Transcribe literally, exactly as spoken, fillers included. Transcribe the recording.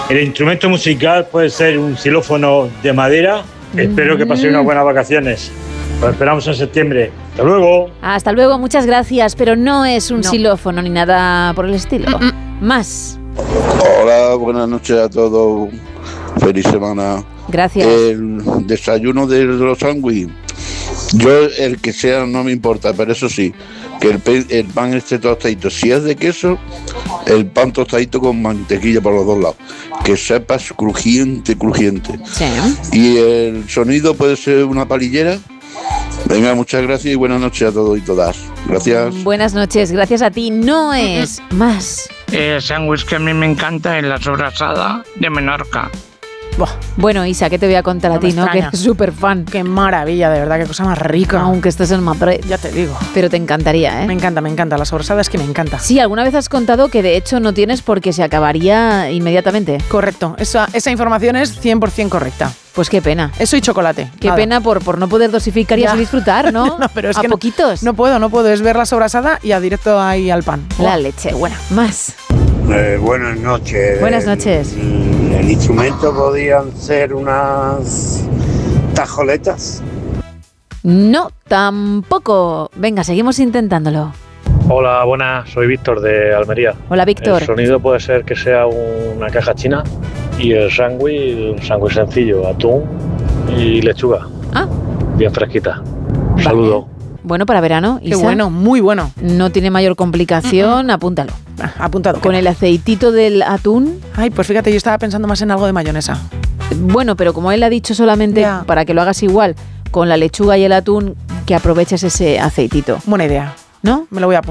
El instrumento musical puede ser un xilófono de madera. Mm. Espero que paséis unas buenas vacaciones. Lo esperamos en septiembre. Hasta luego. Hasta luego, muchas gracias, pero no es un No. xilófono ni nada por el estilo. Mm-mm. Más. Hola, buenas noches a todos. Feliz semana. Gracias. El desayuno de los sándwiches, yo el que sea no me importa, pero eso sí, que el, pe- el pan esté tostadito. Si es de queso, el pan tostadito con mantequilla por los dos lados. Que sepas crujiente, crujiente. Sí. Y el sonido puede ser una palillera. Venga, muchas gracias y buenas noches a todos y todas. Gracias. Buenas noches, gracias a ti. No es más. El sándwich que a mí me encanta es la sobrasada de Menorca. Buah, Bueno, Isa, ¿qué te voy a contar No a ti, me no? Que extraña. eres súper fan. qué maravilla, de verdad, qué cosa más rica. Aunque estés en Madrid. Ya te digo. Pero te encantaría, ¿eh? Me encanta, me encanta. La sobrasada es que me encanta. Sí, alguna vez has contado que de hecho no tienes porque se acabaría inmediatamente. Correcto. Esa, esa información es cien por ciento correcta. Pues qué pena. Eso y chocolate. Qué Nada. pena por, por no poder dosificar y Ya. así disfrutar, ¿no? No, pero es a que no- poquitos. No puedo, no puedo. Es ver la sobrasada y a directo ahí al pan. La Buah. leche, buena. Más. Eh, buenas noches. Buenas noches. El, el instrumento podían ser unas tajoletas. No, tampoco. Venga, seguimos intentándolo. Hola, buenas, soy Víctor de Almería. Hola, Víctor. El sonido puede ser que sea una caja china y el sándwich, un sándwich sencillo, atún y lechuga, Ah, bien fresquita. Un vale. saludo. Bueno, para verano, Qué Isa. bueno, muy bueno. No tiene mayor complicación, apúntalo. Ah, apuntado. Con el aceitito del atún. Ay, pues fíjate, yo estaba pensando más en algo de mayonesa. Bueno, pero como él ha dicho solamente Ya. para que lo hagas igual con la lechuga y el atún, que aproveches ese aceitito, Buena idea. ¿no? Me lo voy a apuntar.